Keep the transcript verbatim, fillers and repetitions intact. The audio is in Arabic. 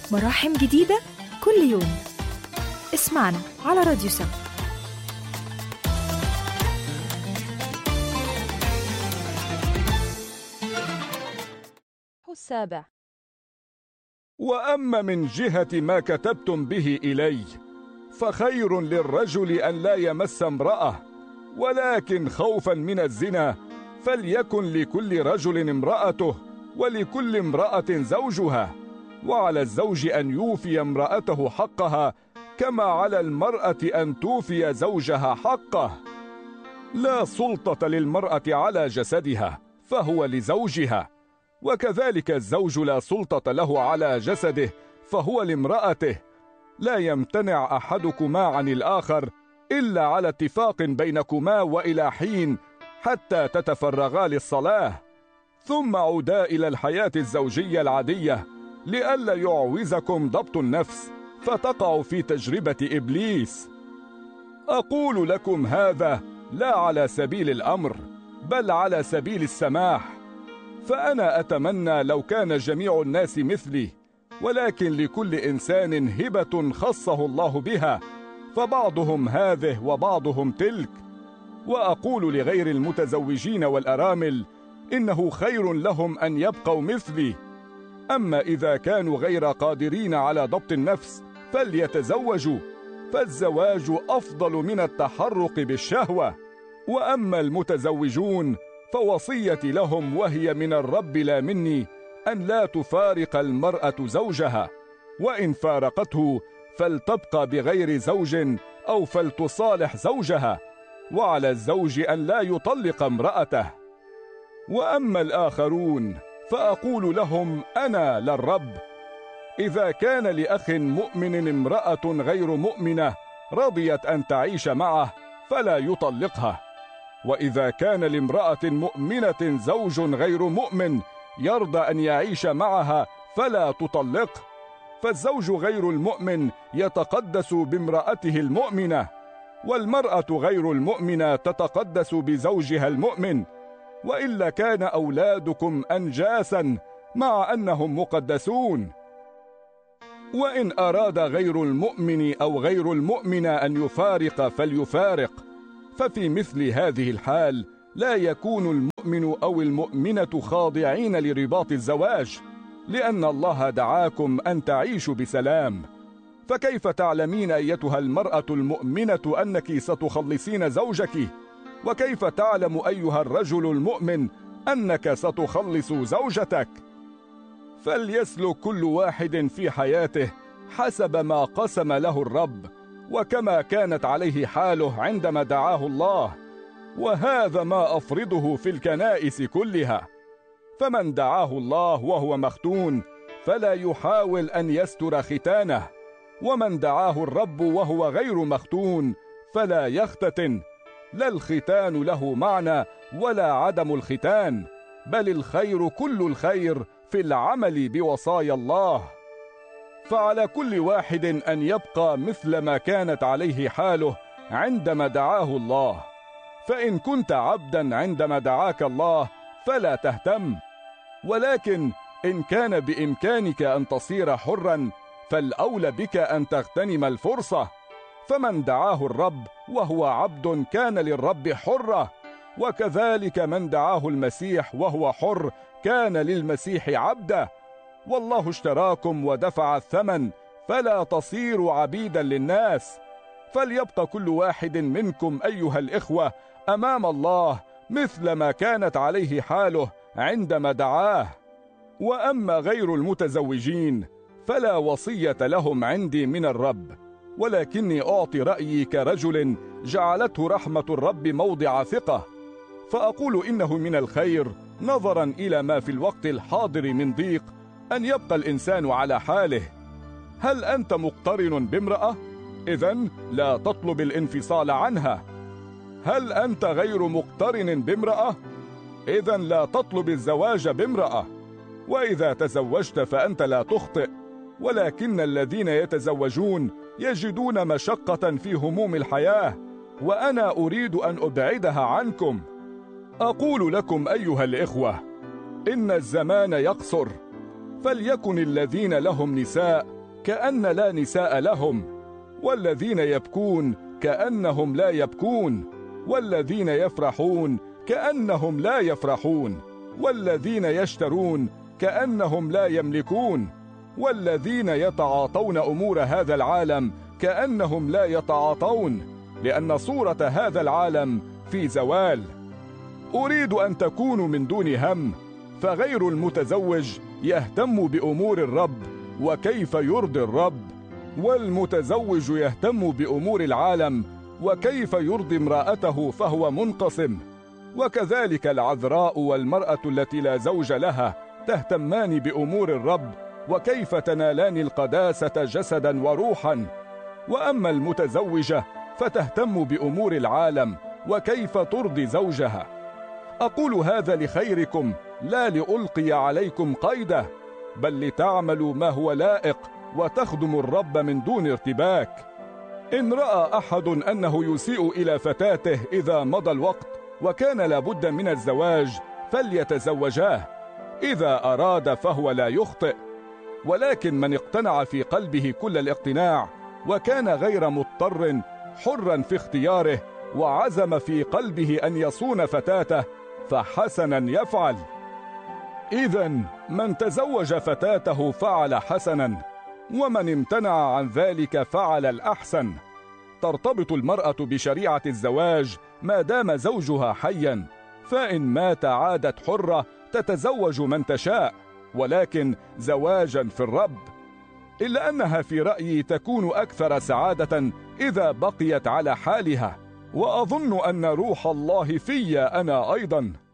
مراحم جديدة كل يوم. اسمعنا على راديو سما. السابع. وأما من جهة ما كتبتم به إلي فخير للرجل أن لا يمس امرأة، ولكن خوفا من الزنا فليكن لكل رجل امرأته ولكل امرأة زوجها، وعلى الزوج أن يوفي امرأته حقها كما على المرأة أن توفي زوجها حقه. لا سلطة للمرأة على جسدها فهو لزوجها، وكذلك الزوج لا سلطة له على جسده فهو لامرأته. لا يمتنع أحدكما عن الآخر إلا على اتفاق بينكما وإلى حين حتى تتفرغا للصلاة، ثم عودا إلى الحياة الزوجية العادية لئلا يعوزكم ضبط النفس فتقعوا في تجربة إبليس. أقول لكم هذا لا على سبيل الأمر بل على سبيل السماح، فأنا أتمنى لو كان جميع الناس مثلي، ولكن لكل إنسان هبة خصه الله بها، فبعضهم هذه وبعضهم تلك. وأقول لغير المتزوجين والأرامل إنه خير لهم أن يبقوا مثلي، أما إذا كانوا غير قادرين على ضبط النفس فليتزوجوا، فالزواج أفضل من التحرق بالشهوة. وأما المتزوجون فوصيتي لهم وهي من الرب لا مني أن لا تفارق المرأة زوجها، وإن فارقته فلتبقى بغير زوج أو فلتصالح زوجها، وعلى الزوج أن لا يطلق امرأته. وأما الآخرون فأقول لهم أنا للرب: إذا كان لأخ مؤمن امرأة غير مؤمنة رضيت أن تعيش معه فلا يطلقها، وإذا كان لامرأة مؤمنة زوج غير مؤمن يرضى أن يعيش معها فلا تطلقه، فالزوج غير المؤمن يتقدس بامرأته المؤمنة، والمرأة غير المؤمنة تتقدس بزوجها المؤمن، وإلا كان أولادكم أنجاسا مع أنهم مقدسون. وإن أراد غير المؤمن أو غير المؤمنة أن يفارق فليفارق، ففي مثل هذه الحال لا يكون المؤمن أو المؤمنة خاضعين لرباط الزواج، لأن الله دعاكم أن تعيشوا بسلام. فكيف تعلمين أيتها المرأة المؤمنة أنك ستخلصين زوجك؟ وكيف تعلم أيها الرجل المؤمن أنك ستخلص زوجتك؟ فليسلك كل واحد في حياته حسب ما قسم له الرب، وكما كانت عليه حاله عندما دعاه الله، وهذا ما أفرضه في الكنائس كلها. فمن دعاه الله وهو مختون فلا يحاول أن يستر ختانه، ومن دعاه الرب وهو غير مختون فلا يختتن. لا الختان له معنى ولا عدم الختان، بل الخير كل الخير في العمل بوصايا الله. فعلى كل واحد أن يبقى مثل ما كانت عليه حاله عندما دعاه الله. فإن كنت عبدا عندما دعاك الله فلا تهتم، ولكن إن كان بإمكانك أن تصير حرا فالأولى بك أن تغتنم الفرصة. فمن دعاه الرب وهو عبد كان للرب حرة، وكذلك من دعاه المسيح وهو حر كان للمسيح عبدا. والله اشتراكم ودفع الثمن، فلا تصيروا عبيدا للناس. فليبقى كل واحد منكم أيها الإخوة أمام الله مثل ما كانت عليه حاله عندما دعاه. وأما غير المتزوجين فلا وصية لهم عندي من الرب، ولكني أعطي رأيي كرجل جعلته رحمة الرب موضع ثقة، فأقول إنه من الخير نظرا إلى ما في الوقت الحاضر من ضيق أن يبقى الإنسان على حاله. هل أنت مقترن بامرأة؟ إذن لا تطلب الانفصال عنها. هل أنت غير مقترن بامرأة؟ إذن لا تطلب الزواج بامرأة. وإذا تزوجت فأنت لا تخطئ، ولكن الذين يتزوجون يجدون مشقة في هموم الحياة، وأنا أريد أن أبعدها عنكم. أقول لكم أيها الإخوة إن الزمان يقصر، فليكن الذين لهم نساء كأن لا نساء لهم، والذين يبكون كأنهم لا يبكون، والذين يفرحون كأنهم لا يفرحون، والذين يشترون كأنهم لا يملكون، والذين يتعاطون أمور هذا العالم كأنهم لا يتعاطون، لأن صورة هذا العالم في زوال. أريد أن تكونوا من دون هم، فغير المتزوج يهتم بأمور الرب وكيف يرضي الرب، والمتزوج يهتم بأمور العالم وكيف يرضي امرأته فهو منقسم. وكذلك العذراء والمرأة التي لا زوج لها تهتمان بأمور الرب وكيف تنالان القداسة جسدا وروحا، وأما المتزوجة فتهتم بأمور العالم وكيف ترضي زوجها. أقول هذا لخيركم لا لألقي عليكم قيده، بل لتعملوا ما هو لائق وتخدموا الرب من دون ارتباك. إن رأى أحد أنه يسيء إلى فتاته إذا مضى الوقت وكان لابد من الزواج فليتزوجاه، إذا أراد فهو لا يخطئ. ولكن من اقتنع في قلبه كل الاقتناع وكان غير مضطر حرا في اختياره وعزم في قلبه أن يصون فتاته فحسنا يفعل. إذن من تزوج فتاته فعل حسنا، ومن امتنع عن ذلك فعل الأحسن. ترتبط المرأة بشريعة الزواج ما دام زوجها حيا، فإن مات عادت حرة تتزوج من تشاء، ولكن زواجا في الرب. إلا أنها في رأيي تكون أكثر سعادة إذا بقيت على حالها، وأظن أن روح الله في أنا أيضا.